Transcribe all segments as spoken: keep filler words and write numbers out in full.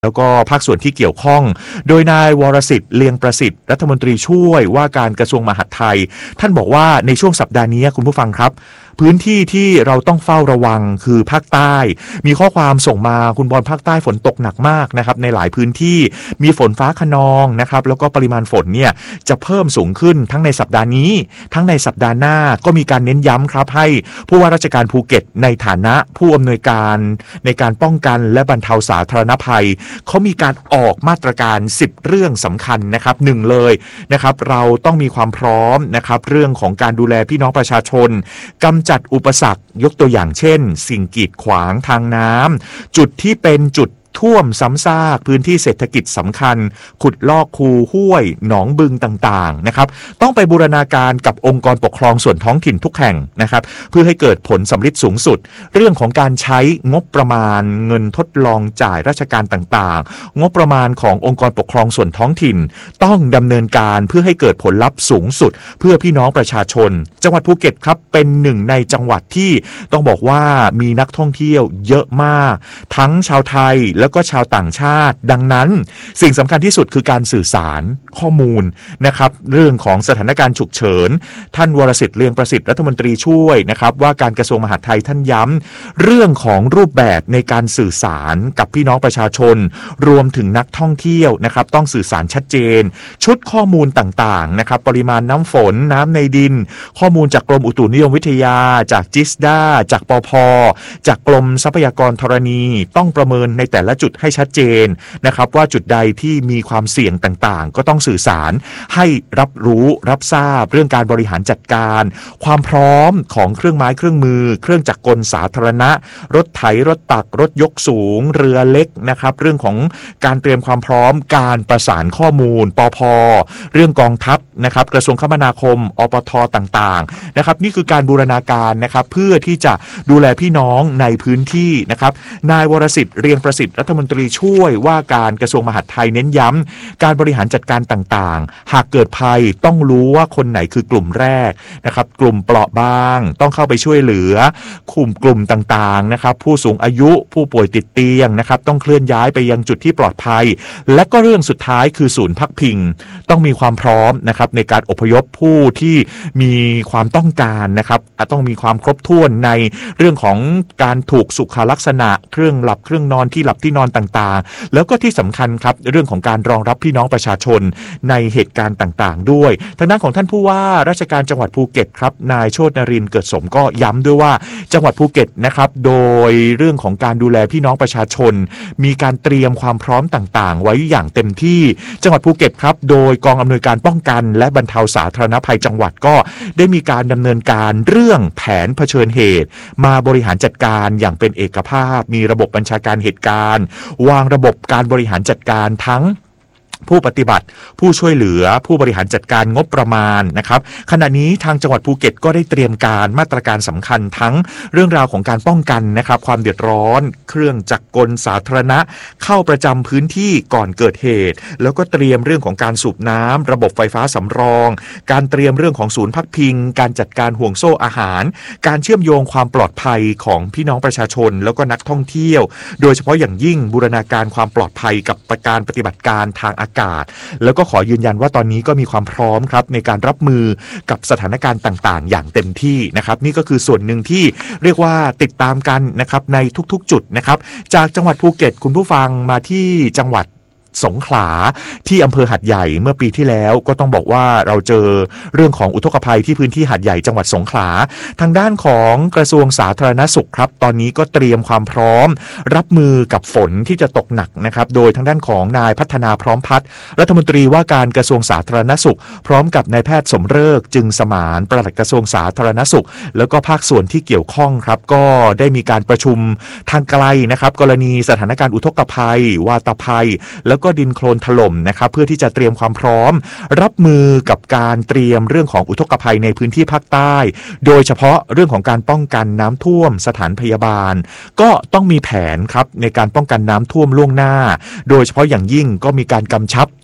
แล้วก็ภาคส่วนที่เกี่ยวข้องโดยนายวรสิทธิ์เลียงประสิทธิ์รัฐมนตรีช่วยว่าการกระทรวงมหาดไทยท่านบอกว่าในช่วงสัปดาห์นี้คุณผู้ฟังครับพื้นที่ที่เราต้องเฝ้าระวังคือภาคใต้มีข้อความส่งมาคุณบอลภาคใต้ฝนตกหนักมากนะครับในหลายพื้นที่มีฝนฟ้าคะนองนะครับแล้วก็ปริมาณฝนเนี่ยจะเพิ่มสูงขึ้นทั้งในสัปดาห์นี้ทั้งในสัปดาห์หน้าก็มีการเน้นย้ำครับให้ผู้ว่าราชการภูเก็ตในฐานะผู้อำนวยการในการป้องกันและบรรเทาสาธารณภัยเขามีการออกมาตรการสิบเรื่องสำคัญนะครับหนึ่งเลยนะครับเราต้องมีความพร้อมนะครับเรื่องของการดูแลพี่น้องประชาชนกำจัดอุปสรรคยกตัวอย่างเช่นสิ่งกีดขวางทางน้ำจุดที่เป็นจุดท่วมซ้ำซากพื้นที่เศรษฐกิจสำคัญขุดลอกคูห้วยหนองบึงต่างๆนะครับต้องไปบูรณาการกับองค์กรปกครองส่วนท้องถิ่นทุกแห่งนะครับเพื่อให้เกิดผลสำลิดสูงสุดเรื่องของการใช้งบประมาณเงินทดลองจ่ายราชการต่างๆงบประมาณขององค์กรปกครองส่วนท้องถิ่นต้องดำเนินการเพื่อให้เกิดผลลัพธ์สูงสุดเพื่อพี่น้องประชาชนจังหวัดภูเก็ตครับเป็นหนึ่งในจังหวัดที่ต้องบอกว่ามีนักท่องเที่ยวเยอะมากทั้งชาวไทยแล้วก็ชาวต่างชาติดังนั้นสิ่งสำคัญที่สุดคือการสื่อสารข้อมูลนะครับเรื่องของสถานการณ์ฉุกเฉินท่านวรสิทธิ์เลียงประสิทธิ์รัฐมนตรีช่วยนะครับว่าการกระทรวงมหาดไทยท่านย้ำเรื่องของรูปแบบในการสื่อสารกับพี่น้องประชาชนรวมถึงนักท่องเที่ยวนะครับต้องสื่อสารชัดเจนชุดข้อมูลต่างๆนะครับปริมาณน้ำฝนน้ำในดินข้อมูลจากกรมอุตุนิยมวิทยาจากจิสดาจากปพจากกรมทรัพยากรธรณีต้องประเมินในแต่ละจุดให้ชัดเจนนะครับว่าจุดใดที่มีความเสี่ยงต่างๆก็ต้องสื่อสารให้รับรู้รับทราบเรื่องการบริหารจัดการความพร้อมของเครื่องไม้เครื่องมือเครื่องจักรกลสาธารณะรถไถรถตักรถยกสูงเรือเล็กนะครับเรื่องของการเตรียมความพร้อมการประสานข้อมูลปพเรื่องกองทัพนะครับกระทรวงคมนาคมอปทต่างๆนะครับนี่คือการบูรณาการนะครับเพื่อที่จะดูแลพี่น้องในพื้นที่นะครับนายวรสิทธิ์เลียงประสิทธิ์รัฐมนตรีช่วยว่าการกระทรวงมหาดไทยเน้นย้ำการบริหารจัดการต่างๆหากเกิดภัยต้องรู้ว่าคนไหนคือกลุ่มแรกนะครับกลุ่มเปราะบางต้องเข้าไปช่วยเหลือกลุ่มกลุ่มต่างๆนะครับผู้สูงอายุผู้ป่วยติดเตียงนะครับต้องเคลื่อนย้ายไปยังจุดที่ปลอดภัยและก็เรื่องสุดท้ายคือศูนย์พักพิงต้องมีความพร้อมนะครับในการอพยพผู้ที่มีความต้องการนะครับต้องมีความครบถ้วนในเรื่องของการถูกสุขลักษณะเครื่องหลับเครื่องนอนที่หลับที่นอนต่างๆแล้วก็ที่สำคัญครับเรื่องของการรองรับพี่น้องประชาชนในเหตุการณ์ต่างๆด้วยทางด้านของท่านผู้ว่าราชการจังหวัดภูเก็ตครับนายโชตินรินทร์เกิดสมก็ย้ำด้วยว่าจังหวัดภูเก็ตนะครับโดยเรื่องของการดูแลพี่น้องประชาชนมีการเตรียมความพร้อมต่างๆไว้อย่างเต็มที่จังหวัดภูเก็ตครับโดยกองอำนวยการป้องกันและบรรเทาสาธารณภัยจังหวัดก็ได้มีการดำเนินการเรื่องแผนเผชิญเหตุมาบริหารจัดการอย่างเป็นเอกภาพมีระบบบัญชาการเหตุการณ์วางระบบการบริหารจัดการทั้งผู้ปฏิบัติผู้ช่วยเหลือผู้บริหารจัดการงบประมาณนะครับขณะนี้ทางจังหวัดภูเก็ตก็ได้เตรียมการมาตรการสำคัญทั้งเรื่องราวของการป้องกันนะครับความเดือดร้อนเครื่องจักรกลสาธารณะเข้าประจำพื้นที่ก่อนเกิดเหตุแล้วก็เตรียมเรื่องของการสูบน้ำระบบไฟฟ้าสำรองการเตรียมเรื่องของศูนย์พักพิงการจัดการห่วงโซ่อาหารการเชื่อมโยงความปลอดภัยของพี่น้องประชาชนแล้วก็นักท่องเที่ยวโดยเฉพาะอย่างยิ่งบูรณาการความปลอดภัยกับการปฏิบัติการทางอากาศแล้วก็ขอยืนยันว่าตอนนี้ก็มีความพร้อมครับในการรับมือกับสถานการณ์ต่างๆอย่างเต็มที่นะครับนี่ก็คือส่วนหนึ่งที่เรียกว่าติดตามกันนะครับในทุกๆจุดนะครับจากจังหวัดภูเก็ตคุณผู้ฟังมาที่จังหวัดสงขลาที่อำเภอหาดใหญ่เมื่อปีที่แล้วก็ต้องบอกว่าเราเจอเรื่องของอุทกภัยที่พื้นที่หาดใหญ่จังหวัดสงขลาทางด้านของกระทรวงสาธารณสุขครับตอนนี้ก็เตรียมความพร้อมรับมือกับฝนที่จะตกหนักนะครับโดยทางด้านของนายพัฒนาพร้อมพัฒน์รัฐมนตรีว่าการกระทรวงสาธารณสุขพร้อมกับนายแพทย์สมฤกษ์จึงสมานปลัดกระทรวงสาธารณสุขแล้วก็ภาคส่วนที่เกี่ยวข้องครับก็ได้มีการประชุมทางไกลนะครับกรณีสถานการณ์อุทกภัยวาตภัยแล้วก็ดินโคลนถล่มนะครับเพื่อที่จะเตรียมความพร้อมรับมือกับการเตรียมเรื่องของอุทกภัยในพื้นที่ภาคใต้โดยเฉพาะเรื่องของการป้องกันน้ำท่วมสถานพยาบาลก็ต้องมีแผนครับในการป้องกันน้ำท่วมล่วงหน้าโดยเฉพาะอย่างยิ่งก็มีการกำชับ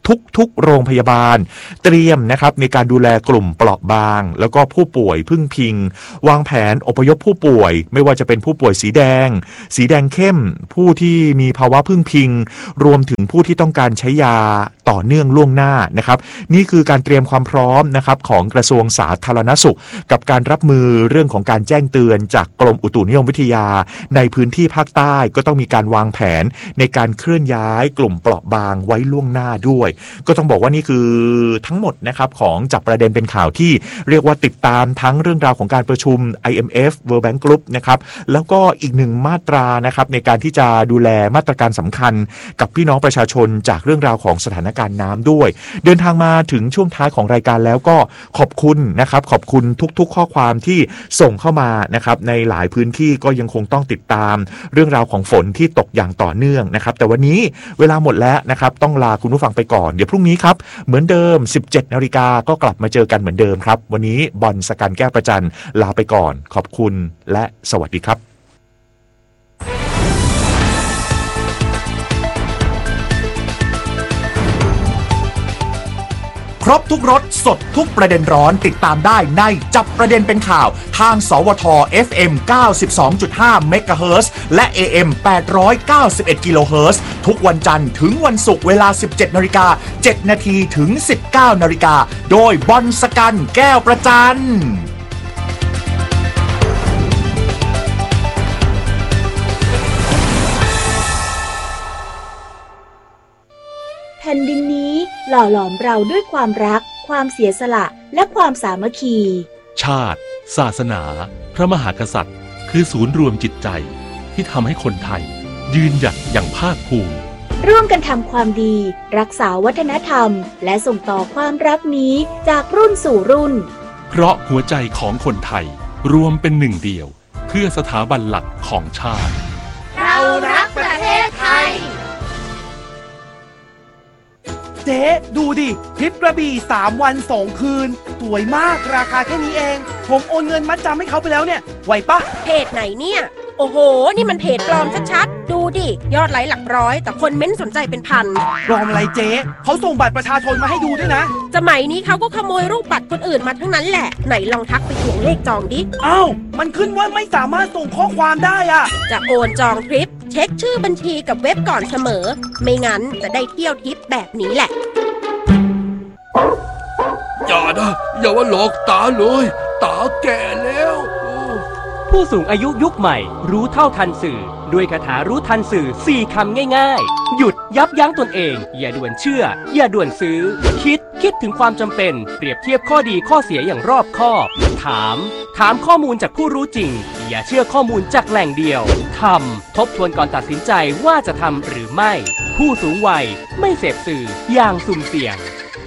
ทุกๆโรงพยาบาลเตรียมนะครับในการดูแลกลุ่มเปราะบางแล้วก็ผู้ป่วยพึ่งพิงวางแผนอพยพผู้ป่วยไม่ว่าจะเป็นผู้ป่วยสีแดงสีแดงเข้มผู้ที่มีภาวะพึ่งพิงรวมถึงผู้ที่ต้องการใช้ยาต่อเนื่องล่วงหน้านะครับนี่คือการเตรียมความพร้อมนะครับของกระทรวงสาธารณสุขกับการรับมือเรื่องของการแจ้งเตือนจากกรมอุตุนิยมวิทยาในพื้นที่ภาคใต้ก็ต้องมีการวางแผนในการเคลื่อนย้ายกลุ่มเปราะบางไว้ล่วงหน้าด้วยก็ต้องบอกว่านี่คือทั้งหมดนะครับของจับประเด็นเป็นข่าวที่เรียกว่าติดตามทั้งเรื่องราวของการประชุม ไอ เอ็ม เอฟ World Bank Group นะครับแล้วก็อีกหนึ่งมาตรานะครับในการที่จะดูแลมาตรการสำคัญกับพี่น้องประชาชนจากเรื่องราวของสถานการณ์น้ำด้วยเดินทางมาถึงช่วงท้ายของรายการแล้วก็ขอบคุณนะครับขอบคุณทุกๆข้อความที่ส่งเข้ามานะครับในหลายพื้นที่ก็ยังคงต้องติดตามเรื่องราวของฝนที่ตกอย่างต่อเนื่องนะครับแต่วันนี้เวลาหมดแล้วนะครับต้องลาคุณผู้ฟังไปก่อนเดี๋ยวพรุ่งนี้ครับเหมือนเดิม สิบเจ็ดนาฬิกาก็กลับมาเจอกันเหมือนเดิมครับวันนี้บอลสกันแก้วประจันลาไปก่อนขอบคุณและสวัสดีครับครบทุกรสสดทุกประเด็นร้อนติดตามได้ในจับประเด็นเป็นข่าวทางสวท เอฟ เอ็ม เก้าสิบสองจุดห้า เมกะเฮิรตซ์และ เอ เอ็ม แปดร้อยเก้าสิบเอ็ด กิโลเฮิรตซ์ทุกวันจันทร์ถึงวันศุกร์เวลา สิบเจ็ดนาฬิกาเจ็ดนาทีถึง สิบเก้านาฬิกาโดยบอลสกันแก้วประจันแผ่นดินนี้หล่อหลอมเราด้วยความรักความเสียสละและความสามัคคีชาติศาสนาพระมหากษัตริย์คือศูนย์รวมจิตใจที่ทำให้คนไทยยืนหยัดอย่างภาคภูมิร่วมกันทำความดีรักษาวัฒนธรรมและส่งต่อความรักนี้จากรุ่นสู่รุ่นเพราะหัวใจของคนไทยรวมเป็นหนึ่งเดียวเพื่อสถาบันหลักของชาติเรารักประเทศไทยเจ๊ดูดิทริปกระบี่สามวันสองคืนสวยมากราคาแค่นี้เองผมโอนเงินมัดจำให้เขาไปแล้วเนี่ยไหวปะเพจไหนเนี่ยโอ้โหนี่มันเพจปลอมชัดๆดูดิยอดไลค์หลักร้อยแต่คนเม้นสนใจเป็นพันปลอมอะไรเจ๊เขาส่งบัตรประชาชนมาให้ดูด้วยนะสมัยนี้เขาก็ขโมยรูปบัตรคนอื่นมาทั้งนั้นแหละไหนลองทักไปทวงเลขจองดิอ้าวมันขึ้นว่าไม่สามารถส่งข้อความได้อะจะโอนจองทริปเช็คชื่อบัญชีกับเว็บก่อนเสมอไม่งั้นจะได้เที่ยวทริปแบบนี้แหละอย่านะอย่าว่าหลอกตาเลยตาแก่แล้วผู้สูงอายุยุคใหม่รู้เท่าทันสื่อด้วยคาถารู้ทันสื่อสี่คำง่ายๆหยุดยับยั้งตนเองอย่าด่วนเชื่ออย่าด่วนซื้อคิดคิดถึงความจำเป็นเปรียบเทียบข้อดีข้อเสียอย่างรอบคอบถามถามข้อมูลจากผู้รู้จริงอย่าเชื่อข้อมูลจากแหล่งเดียวทำทบทวนก่อนตัดสินใจว่าจะทำหรือไม่ผู้สูงวัยไม่เสพสื่ออย่างสุ่มเสี่ยง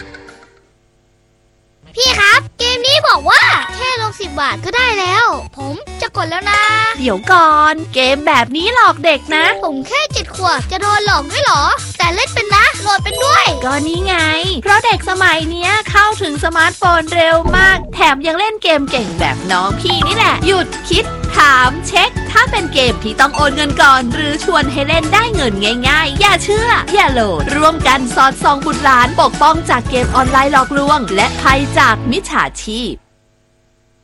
พี่ครับเกมนี้บอกว่าแค่ลงสิบบาทก็ได้แล้วผมจะกดแล้วนะเดี๋ยวก่อนเกมแบบนี้หลอกเด็กนะผมแค่เจ็ดขวบจะโดนหลอกด้วยเหรอแต่เล่นเป็นนะโหลดเป็นด้วยก็นี่ไงเพราะเด็กสมัยเนี้ยเข้าถึงสมาร์ทโฟนเร็วมากแถมยังเล่นเกมเก่งแบบน้องพี่นี่แหละหยุดคิดถามเช็คถ้าเป็นเกมที่ต้องโอนเงินก่อนหรือชวนให้เล่นได้เงินง่ายๆอย่าเชื่ออย่าโหลดร่วมกันสอดส่องบุตรหลานปกป้องจากเกมออนไลน์หลอกลวงและภัยจากมิจฉาชีพ